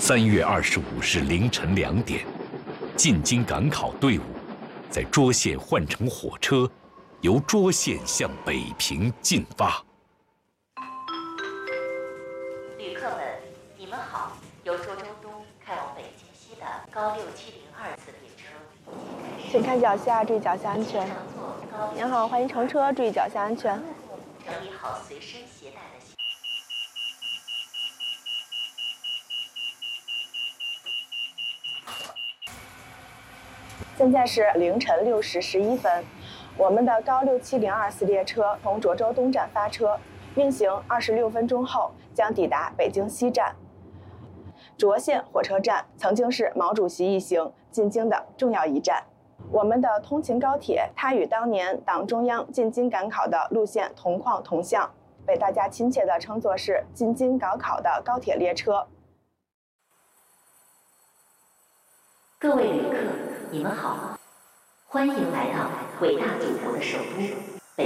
3月25日凌晨2点，进京赶考队伍在涿县换乘火车，由涿县向北平进发。 旅客们，你们好！由涿州东开往北京西的高6702次列车， 请看脚下，注意脚下安全。您好，欢迎乘车，注意脚下安全。 整理好随身携带的行李。 现在是凌晨6时11分，我们的高6702次列车从涿州东站发车，运行26分钟后将抵达北京西站。涿县火车站曾经是毛主席一行进京的重要一站。我们的通勤高铁，它与当年党中央进京赶考的路线同框同向，被大家亲切地称作是进京赶考的高铁列车。 各位旅客，你们好，欢迎来到伟大祖国的首都。